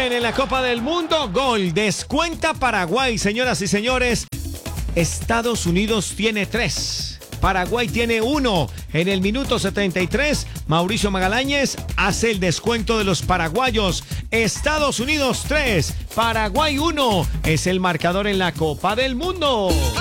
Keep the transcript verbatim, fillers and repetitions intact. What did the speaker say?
Bien, en la Copa del Mundo, gol. Descuenta Paraguay, señoras y señores. Estados Unidos tiene tres. Paraguay tiene uno. En el minuto setenta y tres, Mauricio Magaláñez hace el descuento de los paraguayos. Estados Unidos tres, Paraguay uno. Es el marcador en la Copa del Mundo.